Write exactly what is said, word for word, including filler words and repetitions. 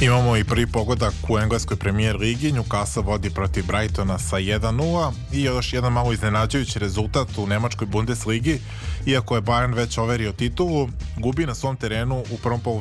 Imamo i prvi pogodak u engleskoj premijer ligi. Newcastle vodi protiv Brightona sa jedan nula i još jedan malo iznenađujući rezultat u nemačkoj Bundesligi. Iako je Bayern već overio titulu, gubi na svom terenu u prvom poluvremenu